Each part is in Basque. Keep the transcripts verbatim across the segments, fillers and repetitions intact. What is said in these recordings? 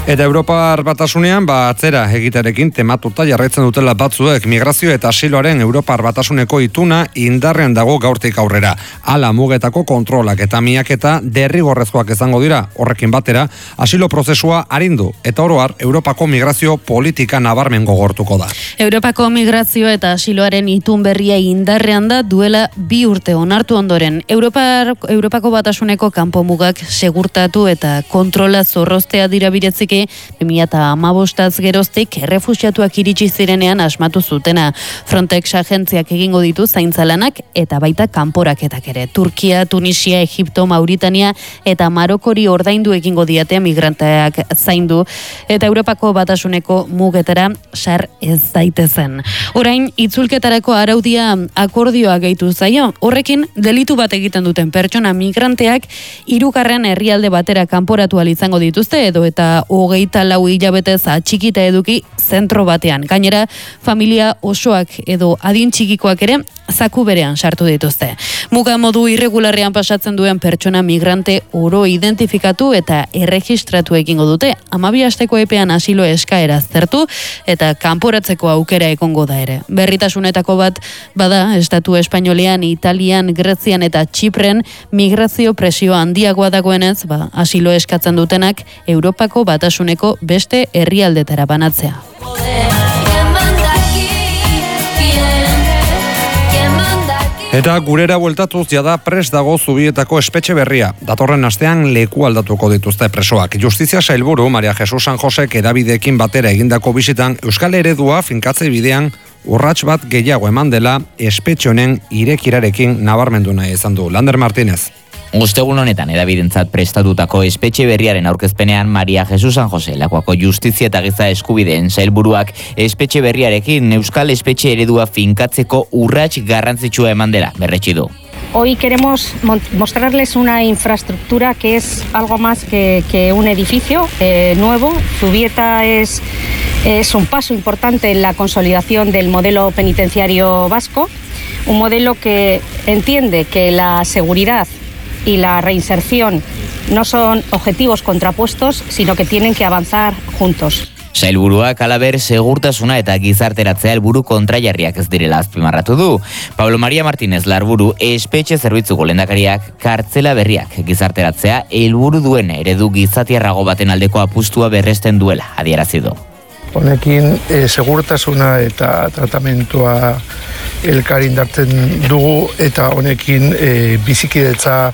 Eta Europar Batasunean, ba, atzera egitearekin tematuta jarraitzen dutela batzuek migrazio eta asiloaren Europar Batasuneko ituna indarrean dago gaurtik aurrera. Hala mugetako kontrolak eta miaketa derrigorrezkoak izango dira. Horrekin batera, asilo prozesua arindu eta oro har Europako migrazio politika nabarmen gogortuko da. Europako migrazio eta asiloaren itun berria indarrean da duela bi urte onartu ondoren. Europar, Europako Batasuneko kanpomugak segurtatu eta kontrola zorroztea dira biretzike bi mila hamabostaz geroztik errefuxiatuak iritsi zirenean asmatu zutena. Frontex agentziak egingo ditu zaintzalanak eta baita kanporaketak ere. Turkia, Tunisia, Egipto, Mauritania eta Marokori ordaindu egingo diate migranteak zaindu eta Europako Batasuneko mugetara sar ez daitezen. Orain itzulketarako araudia akordioa gehitu zaio. Horrekin delitu bat egiten duten pertsona migranteak hirugarren herrialde batera kanporatu ahal izango dituzte edo eta hogeita lau hilabetez atxikita eduki zentro batean. Gainera, familia osoak edo adin txikikoak ere zaku berean sartu dituzte. Muga modu irregularrean pasatzen duen pertsona migrante oro identifikatu eta erregistratu egingo dute. Hamabi asteko epean asilo eskaera aztertu eta kanporatzeko aukera egongo da ere. Berritasunetako bat bada, estatu espainolean, Italian, Grezian eta Txipren migrazio presio handiagoa dagoenez, ba, asilo eskatzen dutenak Europako Batasuneko beste herrialdetara banatzea. Eta gurera bueltatuz jada prest dago Zubietako espetxe berria. Datorren astean leku aldatuko dituzte presoak. Justizia sailburu Maria Jesus San Josek edabideekin batera egindako bisitan Euskal Eredua finkatze bidean urrats bat gehiago eman dela espetxe honen irekirarekin nabarmendu nahi izan du. Lander Martínez. Ostegun honetan edabidentzat prestatutako espetxe berriaren aurkezpenean Maria Jesus San Jose Lakuako Justizia eta Giza Eskubideen sailburuak espetxe berriarekin Euskal Espetxe Eredua finkatzeko urrats garrantzitsua eman dela berretsi du. Hoy queremos mostrarles una infraestructura que es algo más que, que un edificio eh, nuevo. Zubieta es, es un paso importante en la consolidación del modelo penitenciario vasco, un modelo que entiende que la seguridad y la reinserción no son objetivos contrapuestos, sino que tienen que avanzar juntos. Sailburuak halaber segurtasuna eta gizarteratzea helburu kontrajarriak ez direla azpimarratu du. Pablo María Martínez Larburu espetxe zerbitzuko lehendakariak kartzela berriak gizarteratzea helburu duen eredu gizatiarrago baten aldeko apustua berresten duela adierazi du. Honekin e, segurtasuna eta tratamentua elkar indartzen dugu eta honekin e, bizikidetza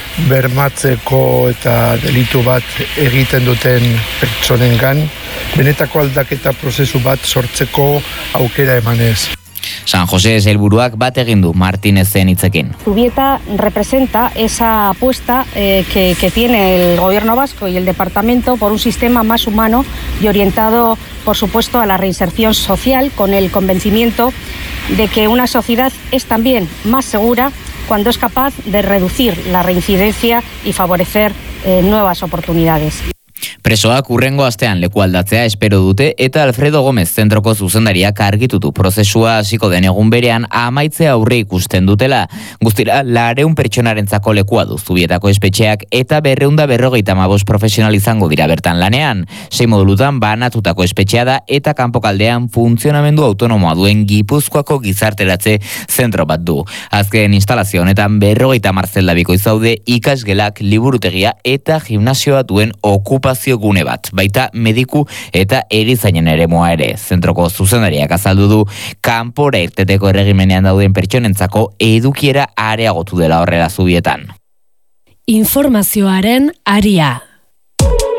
bermatzeko eta delitu bat egiten duten pertsonengan benetako aldaketa prozesu bat sortzeko aukera emanez. San José sailburuak bat egin du Martínezen hitzekin. Zubieta representa esa apuesta eh, que, que tiene el gobierno vasco y el departamento por un sistema más humano y orientado, por supuesto, a la reinserción social, con el convencimiento de que una sociedad es también más segura cuando es capaz de reducir la reincidencia y favorecer eh, nuevas oportunidades. Presoak urrengo astean leku aldatzea espero dute eta Alfredo Gómez zentroko zuzendariak argitutu prozesua hasiko den egun berean amaitzea aurre ikusten dutela. Guztira, lareun pertsonarentzako lekua du Zubietako espetxeak eta berreunda berrogeita hamabost profesional izango dira bertan lanean. Sei modulutan banatutako espetxea da eta kanpokaldean funtzionamendu autonomoa duen Gipuzkoako gizarteratze zentro bat du. Azken instalazio honetan berrogeita hamar zelda bikoitz daude ikasgelak, liburutegia eta gimnasioa duen okupazio gune bat, baita mediku eta erizainen eremua ere. Zentroko zuzendariak azaldu du kanpora irteteko erregimenean dauden pertsonentzako edukiera areagotu dela horrela Zubietan. Informazioaren aria.